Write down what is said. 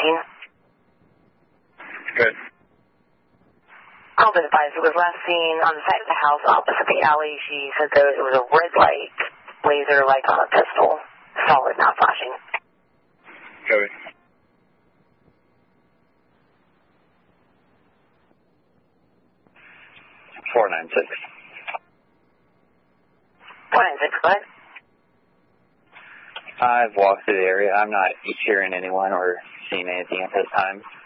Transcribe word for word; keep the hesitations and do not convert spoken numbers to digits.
nineteen. Good. Called and advised it was last seen on the side of the house opposite the alley. She said there was a red light, laser light on a pistol, solid, not flashing. Copy. four nine six. four nine six, go ahead. I've walked through the area. I'm not hearing anyone or seeing anything at this time.